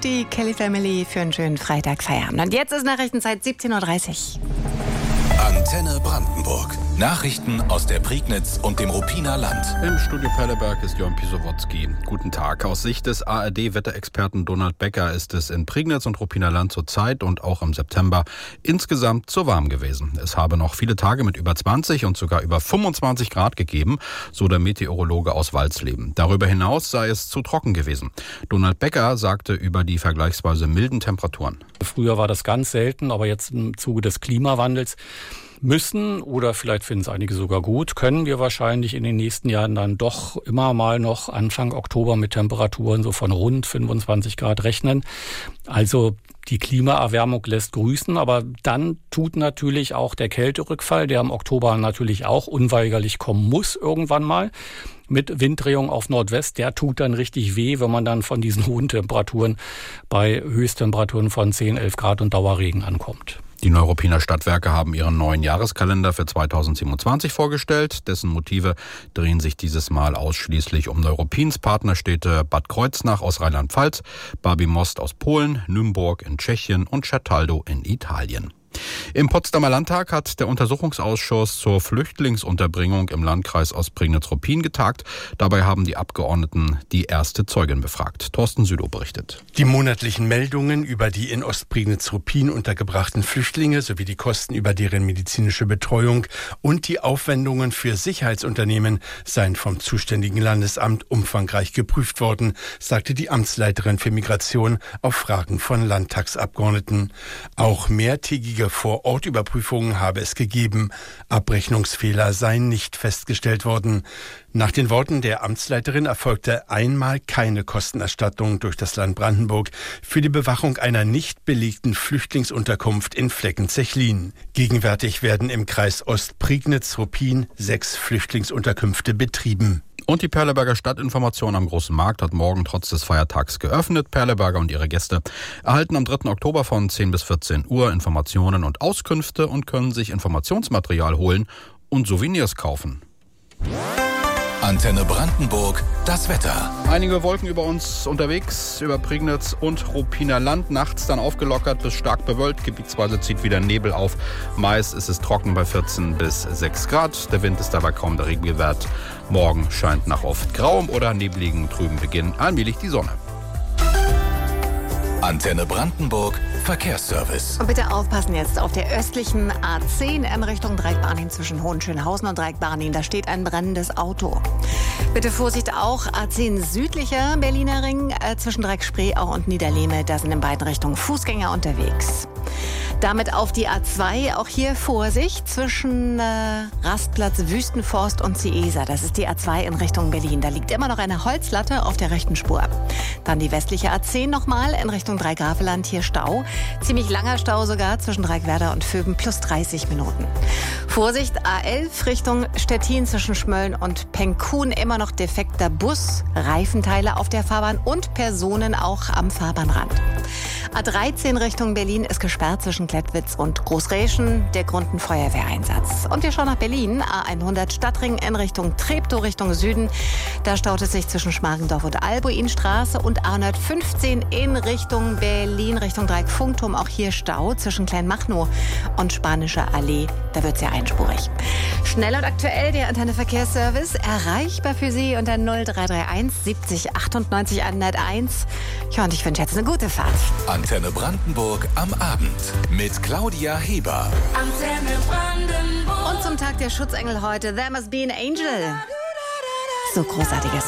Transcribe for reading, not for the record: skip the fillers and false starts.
und die Kelly Family für einen schönen Freitagfeierabend. Und jetzt ist Nachrichtenzeit 17.30 Uhr. Antenne Brandenburg. Nachrichten aus der Prignitz und dem Ruppiner Land. Im Studio Perleberg ist Jörn Pisowotzki. Guten Tag. Aus Sicht des ARD-Wetterexperten Donald Becker ist es in Prignitz und Ruppiner Land zur Zeit und auch im September insgesamt zu warm gewesen. Es habe noch viele Tage mit über 20 und sogar über 25 Grad gegeben, so der Meteorologe aus Walsleben. Darüber hinaus sei es zu trocken gewesen. Donald Becker sagte über die vergleichsweise milden Temperaturen. Früher war das ganz selten, aber jetzt im Zuge des Klimawandels müssen, oder vielleicht finden es einige sogar gut, können wir wahrscheinlich in den nächsten Jahren dann doch immer mal noch Anfang Oktober mit Temperaturen so von rund 25 Grad rechnen. Also die Klimaerwärmung lässt grüßen, aber dann tut natürlich auch der Kälterückfall, der im Oktober natürlich auch unweigerlich kommen muss irgendwann mal, mit Winddrehung auf Nordwest, der tut dann richtig weh, wenn man dann von diesen hohen Temperaturen bei Höchsttemperaturen von 10, 11 Grad und Dauerregen ankommt. Die Neuruppiner Stadtwerke haben ihren neuen Jahreskalender für 2027 vorgestellt. Dessen Motive drehen sich dieses Mal ausschließlich um Neuruppins Partnerstädte Bad Kreuznach aus Rheinland-Pfalz, Babi Most aus Polen, Nymburk in Tschechien und Certaldo in Italien. Im Potsdamer Landtag hat der Untersuchungsausschuss zur Flüchtlingsunterbringung im Landkreis Ostprignitz-Ruppin getagt. Dabei haben die Abgeordneten die erste Zeugin befragt. Thorsten Südow berichtet. Die monatlichen Meldungen über die in Ostprignitz-Ruppin untergebrachten Flüchtlinge sowie die Kosten über deren medizinische Betreuung und die Aufwendungen für Sicherheitsunternehmen seien vom zuständigen Landesamt umfangreich geprüft worden, sagte die Amtsleiterin für Migration auf Fragen von Landtagsabgeordneten. Auch mehrtägige Vor-Ort-Überprüfungen habe es gegeben. Abrechnungsfehler seien nicht festgestellt worden. Nach den Worten der Amtsleiterin erfolgte einmal keine Kostenerstattung durch das Land Brandenburg für die Bewachung einer nicht belegten Flüchtlingsunterkunft in Fleckenzechlin. Gegenwärtig werden im Kreis Ostprignitz-Ruppin 6 Flüchtlingsunterkünfte betrieben. Und die Perleberger Stadtinformation am Großen Markt hat morgen trotz des Feiertags geöffnet. Perleberger und ihre Gäste erhalten am 3. Oktober von 10 bis 14 Uhr Informationen und Auskünfte und können sich Informationsmaterial holen und Souvenirs kaufen. Antenne Brandenburg, das Wetter. Einige Wolken über uns unterwegs, über Prignitz und Ruppiner Land. Nachts dann aufgelockert bis stark bewölkt. Gebietsweise zieht wieder Nebel auf. Meist ist es trocken bei 14 bis 6 Grad. Der Wind ist dabei kaum der Regenwert. Morgen scheint nach oft grauem oder nebligen trüben Beginn allmählich die Sonne. Antenne Brandenburg, Verkehrsservice. Und bitte aufpassen jetzt auf der östlichen A10 in Richtung Dreieckbarnin zwischen Hohenschönhausen und Dreieckbarnin. Da steht ein brennendes Auto. Bitte Vorsicht auch A10 südlicher Berliner Ring zwischen Dreieck-Spreeau und Niederlehme. Da sind in beiden Richtungen Fußgänger unterwegs. Damit auf die A2, auch hier Vorsicht zwischen Rastplatz Wüstenforst und Ciesa. Das ist die A2 in Richtung Berlin. Da liegt immer noch eine Holzlatte auf der rechten Spur. Dann die westliche A10 nochmal in Richtung Dreigraveland. Hier Stau. Ziemlich langer Stau sogar zwischen Dreieckwerder und Vöben plus 30 Minuten. Vorsicht A11 Richtung Stettin zwischen Schmölln und Penkun. Immer noch defekter Bus, Reifenteile auf der Fahrbahn und Personen auch am Fahrbahnrand. A13 Richtung Berlin ist gesperrt zwischen Klettwitz und Großräschen. Der Grund ein Feuerwehreinsatz. Und wir schauen nach Berlin. A100 Stadtring in Richtung Treptow, Richtung Süden. Da staut es sich zwischen Schmargendorf und Albuinstraße. Und A115 in Richtung Berlin, Richtung Dreieck-Funkturm. Auch hier Stau zwischen Kleinmachnow und Spanischer Allee. Da wird es ja einspurig. Schnell und aktuell der Antenne Verkehrsservice. Erreichbar für Sie unter 0331 70 98 101. Ja, und ich wünsche jetzt eine gute Fahrt. Antenne Brandenburg am Abend mit Claudia Heber. Antenne Brandenburg. Und zum Tag der Schutzengel heute, There Must Be an Angel. So großartiges